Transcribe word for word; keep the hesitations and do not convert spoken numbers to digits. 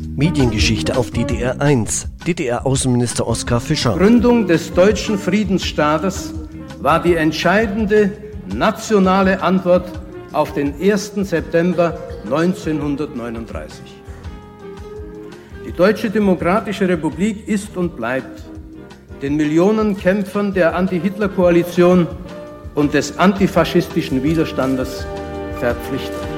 Mediengeschichte auf D D R eins. D D R-Außenminister Oskar Fischer. Gründung des deutschen Friedensstaates war die entscheidende nationale Antwort auf den ersten September neunzehnhundertneununddreißig. Die Deutsche Demokratische Republik ist und bleibt den Millionen Kämpfern der Anti-Hitler-Koalition und des antifaschistischen Widerstandes verpflichtet.